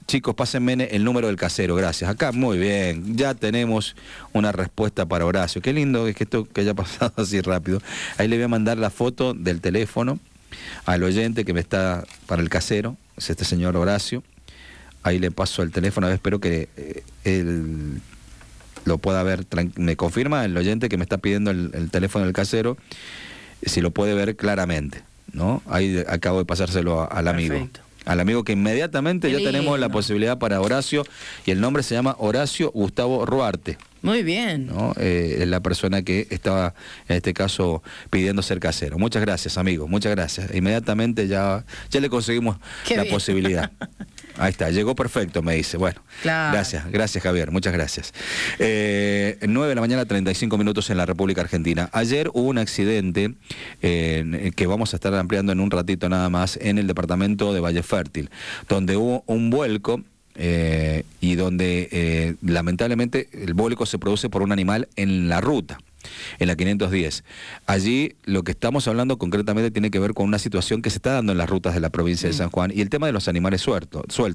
chicos, pásenme el número del casero, gracias. Acá, muy bien, ya tenemos una respuesta para Horacio. Qué lindo es que esto que haya pasado así rápido. Ahí le voy a mandar la foto del teléfono al oyente que me está para el casero, es este señor Horacio. Ahí le paso el teléfono, espero que él lo pueda ver. Me confirma el oyente que me está pidiendo el teléfono del casero, si lo puede ver claramente, ¿no? Ahí acabo de pasárselo al amigo. Perfecto. Al amigo que inmediatamente ya tenemos la posibilidad para Horacio, y el nombre se llama Horacio Gustavo Ruarte. Muy bien. ¿No? Es la persona que estaba en este caso pidiendo ser casero. Muchas gracias, amigo, muchas gracias. Inmediatamente ya le conseguimos la posibilidad. Ahí está, llegó perfecto, me dice. Bueno, claro. Gracias Javier, muchas gracias. 9 de la mañana, 35 minutos en la República Argentina. Ayer hubo un accidente que vamos a estar ampliando en un ratito nada más en el departamento de Valle Fértil, donde hubo un vuelco y donde lamentablemente el vuelco se produce por un animal en la ruta, en la 510. Allí lo que estamos hablando concretamente tiene que ver con una situación que se está dando en las rutas de la provincia de San Juan y el tema de los animales sueltos.